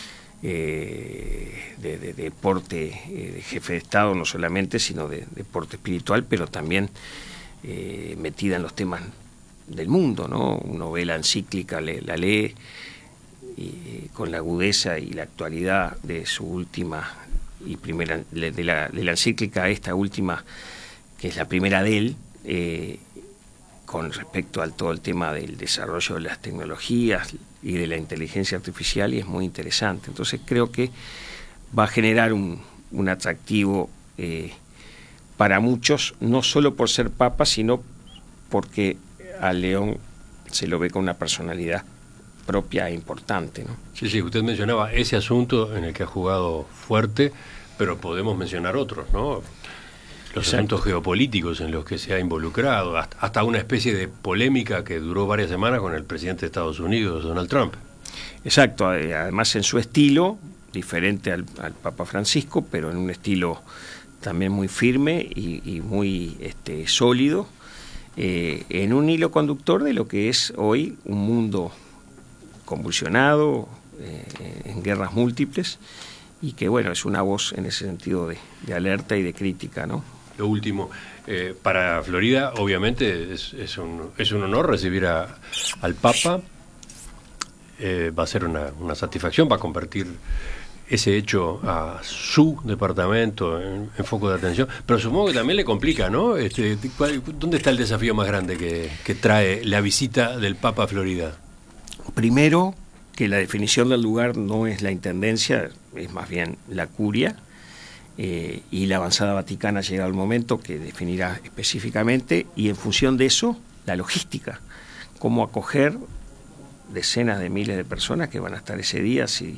de deporte, de jefe de Estado no solamente, sino de deporte espiritual, pero también metida en los temas del mundo, ¿no? Uno ve la encíclica, la lee y con la agudeza y la actualidad de su última y primera, de la encíclica esta última, que es la primera de él, con respecto al todo el tema del desarrollo de las tecnologías y de la inteligencia artificial, y es muy interesante. Entonces creo que va a generar un atractivo para muchos, no solo por ser papa, sino porque a León se lo ve con una personalidad propia e importante, ¿no? Sí, usted mencionaba ese asunto en el que ha jugado fuerte, pero podemos mencionar otros, ¿no? Los asuntos geopolíticos en los que se ha involucrado, hasta una especie de polémica que duró varias semanas con el presidente de Estados Unidos, Donald Trump. Exacto, además en su estilo, diferente al Papa Francisco, pero en un estilo también muy firme y muy sólido, en un hilo conductor de lo que es hoy un mundo convulsionado, en guerras múltiples, y que bueno, es una voz en ese sentido de alerta y de crítica, ¿no? Lo último, para Florida obviamente es un honor recibir al Papa, va a ser una satisfacción, va a convertir ese hecho a su departamento en foco de atención, pero supongo que también le complica, ¿no? ¿Dónde está el desafío más grande que trae la visita del Papa a Florida? Primero, que la definición del lugar no es la intendencia, es más bien la curia, y la avanzada vaticana ha llegado el momento que definirá específicamente, y en función de eso, la logística, cómo acoger decenas de miles de personas que van a estar ese día, si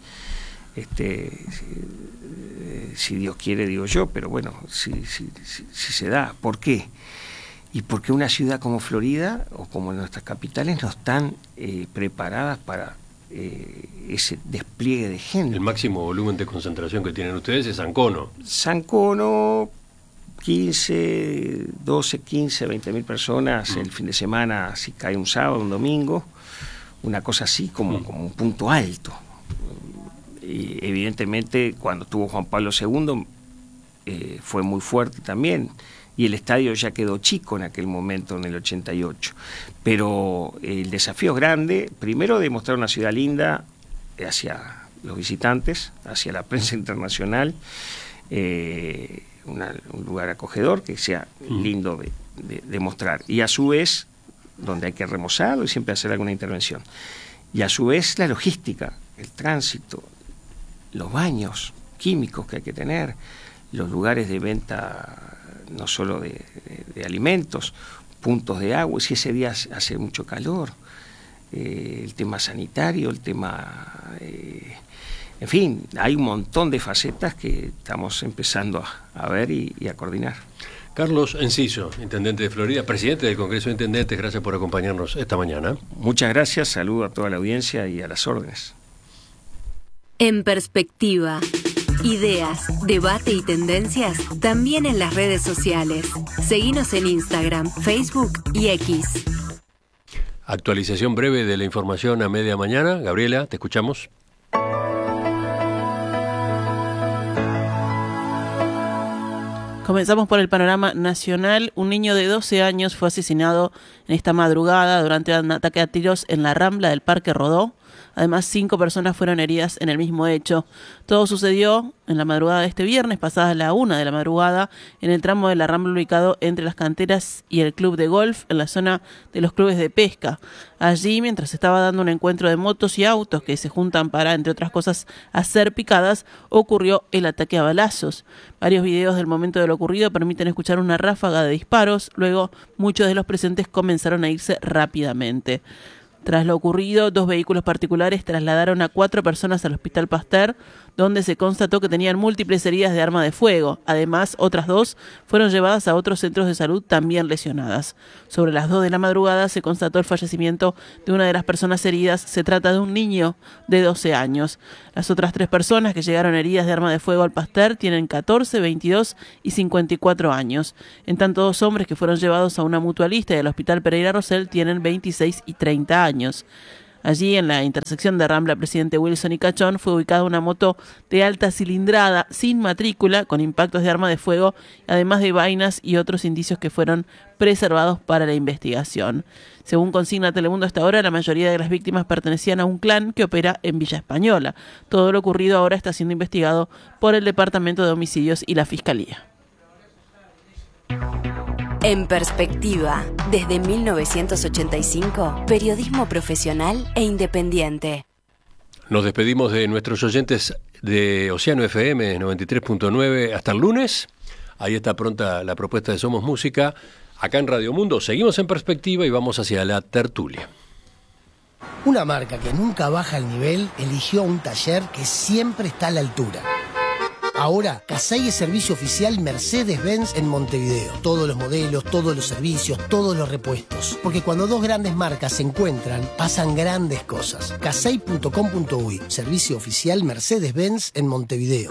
Dios quiere, digo yo, pero bueno, si se da. ¿Por qué? Y porque una ciudad como Florida, o como nuestras capitales, no están preparadas para ese despliegue de gente. El máximo volumen de concentración que tienen ustedes es San Cono. San Cono, 15, 12, 15, 20.000 personas el fin de semana, si cae un sábado, un domingo, una cosa así como un punto alto. Y evidentemente cuando estuvo Juan Pablo II fue muy fuerte también, y el estadio ya quedó chico en aquel momento, en el 88. Pero el desafío es grande, primero de mostrar una ciudad linda hacia los visitantes, hacia la prensa internacional, un lugar acogedor que sea lindo de mostrar, y a su vez donde hay que remozarlo y siempre hacer alguna intervención, y a su vez la logística, el tránsito, los baños químicos que hay que tener, los lugares de venta no solo de alimentos, puntos de agua, si ese día hace mucho calor, el tema sanitario, el tema... en fin, hay un montón de facetas que estamos empezando a ver y a coordinar. Carlos Enciso, intendente de Florida, presidente del Congreso de Intendentes, gracias por acompañarnos esta mañana. Muchas gracias, saludo a toda la audiencia y a las órdenes. En perspectiva, ideas, debate y tendencias también en las redes sociales. Seguinos en Instagram, Facebook y X. Actualización breve de la información a media mañana. Gabriela, te escuchamos. Comenzamos por el panorama nacional. Un niño de 12 años fue asesinado en esta madrugada durante un ataque a tiros en la Rambla del Parque Rodó. Además, 5 personas fueron heridas en el mismo hecho. Todo sucedió en la madrugada de este viernes, pasada la 1 de la madrugada, en el tramo de la Rambla ubicado entre las canteras y el club de golf, en la zona de los clubes de pesca. Allí, mientras se estaba dando un encuentro de motos y autos que se juntan para, entre otras cosas, hacer picadas, ocurrió el ataque a balazos. Varios videos del momento de lo ocurrido permiten escuchar una ráfaga de disparos. Luego, muchos de los presentes comenzaron a irse rápidamente. Tras lo ocurrido, 2 vehículos particulares trasladaron a 4 personas al Hospital Pasteur, donde se constató que tenían múltiples heridas de arma de fuego. Además, otras 2 fueron llevadas a otros centros de salud también lesionadas. Sobre las 2 de la madrugada se constató el fallecimiento de una de las personas heridas. Se trata de un niño de 12 años. Las otras 3 personas que llegaron heridas de arma de fuego al Pasteur tienen 14, 22 y 54 años. En tanto, 2 hombres que fueron llevados a una mutualista y al Hospital Pereira Rosell tienen 26 y 30 años. Allí, en la intersección de Rambla Presidente Wilson y Cachón, fue ubicada una moto de alta cilindrada sin matrícula con impactos de arma de fuego, además de vainas y otros indicios que fueron preservados para la investigación. Según consigna Telemundo hasta ahora, la mayoría de las víctimas pertenecían a un clan que opera en Villa Española. Todo lo ocurrido ahora está siendo investigado por el Departamento de Homicidios y la Fiscalía. En Perspectiva, desde 1985, periodismo profesional e independiente. Nos despedimos de nuestros oyentes de Océano FM 93.9 hasta el lunes. Ahí está pronta la propuesta de Somos Música. Acá en Radio Mundo seguimos en Perspectiva y vamos hacia la tertulia. Una marca que nunca baja el nivel eligió un taller que siempre está a la altura. Ahora, Casey es servicio oficial Mercedes-Benz en Montevideo. Todos los modelos, todos los servicios, todos los repuestos. Porque cuando 2 grandes marcas se encuentran, pasan grandes cosas. Casey.com.uy, servicio oficial Mercedes-Benz en Montevideo.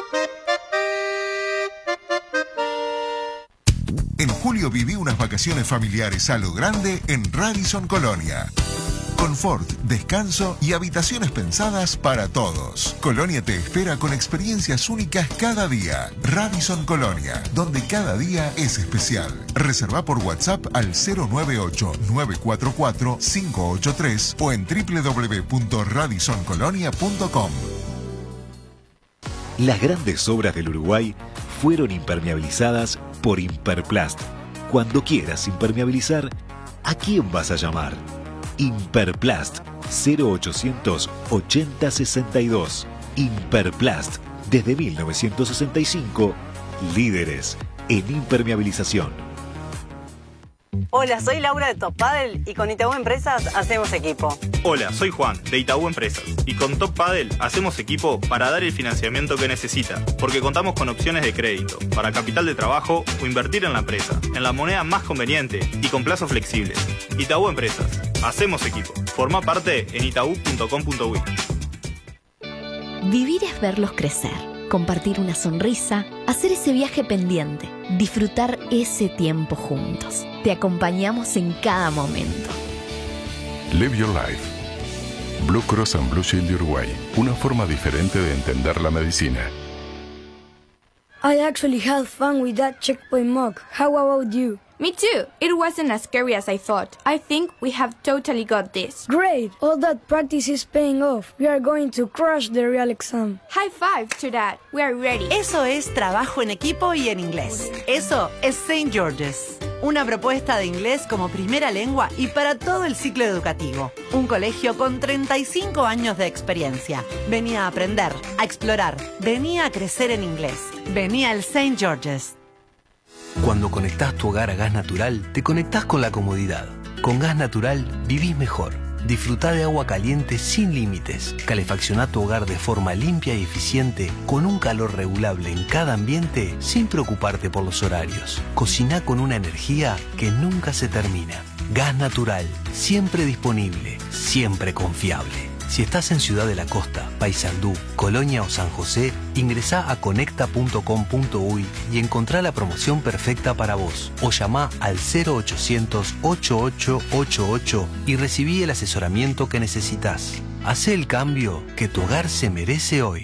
En julio viví unas vacaciones familiares a lo grande en Radisson Colonia. Confort, descanso y habitaciones pensadas para todos. Colonia te espera con experiencias únicas cada día. Radisson Colonia, donde cada día es especial. Reserva por WhatsApp al 098-944-583 o en www.radissoncolonia.com. Las grandes obras del Uruguay fueron impermeabilizadas por Imperplast. Cuando quieras impermeabilizar, ¿a quién vas a llamar? Imperplast 0800 8062. Imperplast, desde 1965, líderes en impermeabilización. Hola, soy Laura de Top Paddle y con Itaú Empresas hacemos equipo. Hola, soy Juan de Itaú Empresas y con Top Paddle hacemos equipo para dar el financiamiento que necesita, porque contamos con opciones de crédito para capital de trabajo o invertir en la empresa, en la moneda más conveniente y con plazos flexibles. Itaú Empresas, hacemos equipo. Forma parte en itaú.com.uy. Vivir es verlos crecer, compartir una sonrisa, hacer ese viaje pendiente, disfrutar ese tiempo juntos. Te acompañamos en cada momento. Live Your Life. Blue Cross and Blue Shield de Uruguay. Una forma diferente de entender la medicina. I actually had fun with that checkpoint mug. How about you? Me too. It wasn't as scary as I thought. I think we have totally got this. Great. All that practice is paying off. We are going to crush the real exam. High five to that. We are ready. Eso es trabajo en equipo y en inglés. Eso es St. George's. Una propuesta de inglés como primera lengua y para todo el ciclo educativo. Un colegio con 35 años de experiencia. Vení a aprender, a explorar. Vení a crecer en inglés. Vení al St. George's. Cuando conectás tu hogar a gas natural, te conectás con la comodidad. Con gas natural, vivís mejor. Disfrutá de agua caliente sin límites. Calefaccioná tu hogar de forma limpia y eficiente, con un calor regulable en cada ambiente, sin preocuparte por los horarios. Cociná con una energía que nunca se termina. Gas natural, siempre disponible, siempre confiable. Si estás en Ciudad de la Costa, Paysandú, Colonia o San José, ingresá a conecta.com.uy y encontrá la promoción perfecta para vos. O llamá al 0800-8888 y recibí el asesoramiento que necesitas. Hacé el cambio que tu hogar se merece hoy.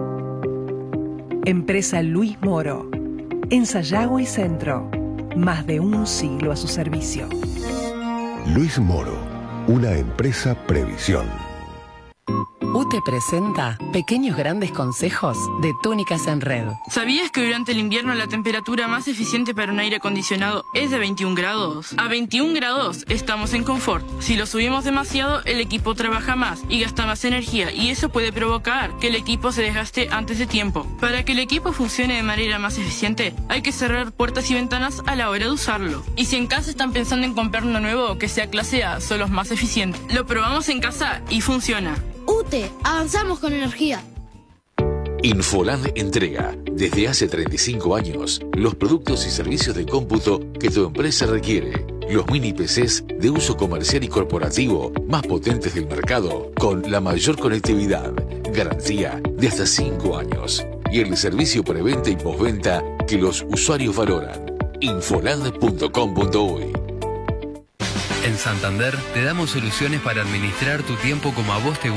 Empresa Luis Moro. En Sayago y Centro. Más de un siglo a su servicio. Luis Moro, una empresa Previsión. UTE presenta Pequeños Grandes Consejos de Túnicas en Red. ¿Sabías que durante el invierno la temperatura más eficiente para un aire acondicionado es de 21 grados? A 21 grados estamos en confort. Si lo subimos demasiado, el equipo trabaja más y gasta más energía, y eso puede provocar que el equipo se desgaste antes de tiempo. Para que el equipo funcione de manera más eficiente, hay que cerrar puertas y ventanas a la hora de usarlo. Y si en casa están pensando en comprar uno nuevo que sea clase A, son los más eficientes. Lo probamos en casa y funciona. UTE, avanzamos con energía. Infoland entrega, desde hace 35 años, los productos y servicios de cómputo que tu empresa requiere. Los mini PCs de uso comercial y corporativo más potentes del mercado, con la mayor conectividad, garantía de hasta 5 años y el servicio preventa y postventa que los usuarios valoran. Infoland.com.uy. En Santander te damos soluciones para administrar tu tiempo como a vos te gusta.